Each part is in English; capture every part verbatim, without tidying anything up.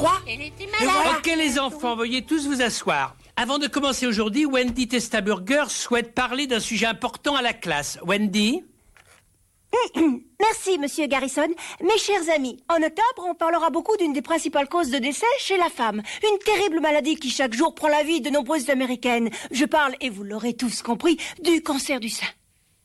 crois. Elle était Et malade. voilà. Ok les enfants, veuillez tous vous asseoir. Avant de commencer aujourd'hui, Wendy Testaburger souhaite parler d'un sujet important à la classe. Wendy? Merci, monsieur Garrison. Mes chers amis, en octobre, on parlera beaucoup d'une des principales causes de décès chez la femme. Une terrible maladie qui chaque jour prend la vie de nombreuses Américaines. Je parle, et vous l'aurez tous compris, du cancer du sein.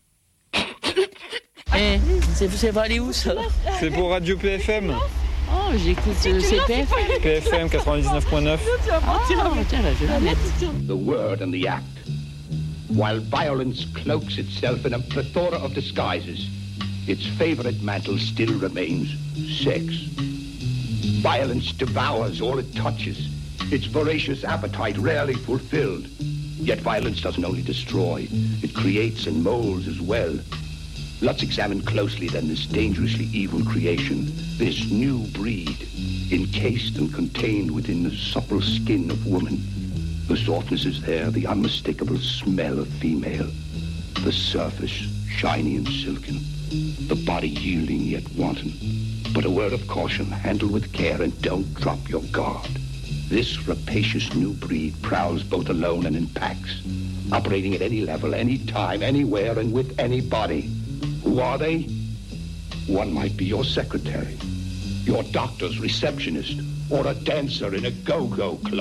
Eh, c'est c'est pas aller où ça? C'est pour Radio P F M. Oh, j'écoute euh, C P F. P F M quatre-vingt-dix-neuf point neuf. Ah, tiens, là, je vais la mettre. The word and the act, while violence cloaks itself in a plethora of disguises, its favorite mantle still remains sex. Violence devours all it touches, its voracious appetite rarely fulfilled. Yet violence doesn't only destroy, it creates and molds as well. Let's examine closely then this dangerously evil creation, this new breed, encased and contained within the supple skin of woman. The softness is there, the unmistakable smell of female. The surface, shiny and silken. The body yielding yet wanton. But a word of caution, handle with care and don't drop your guard. This rapacious new breed prowls both alone and in packs, operating at any level, any time, anywhere, and with anybody. Who are they? One might be your secretary, your doctor's receptionist, or a dancer in a go-go club.